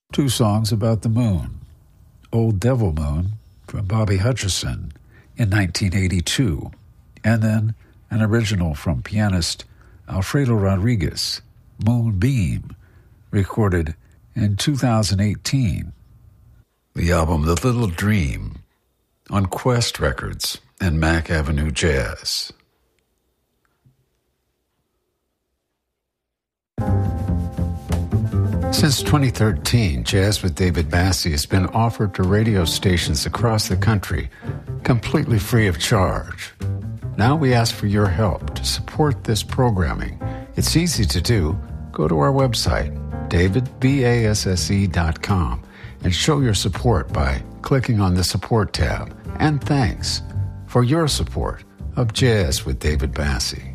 Two songs about the moon. Old Devil Moon from Bobby Hutcherson in 1982, and then an original from pianist Alfredo Rodriguez, Moonbeam, recorded in 2018. The album The Little Dream on Quest Records and Mack Avenue Jazz. Since 2013, Jazz with David Bassie has been offered to radio stations across the country, completely free of charge. Now we ask for your help to support this programming. It's easy to do. Go to our website, davidbasse.com, and show your support by clicking on the Support tab. And thanks for your support of Jazz with David Bassie.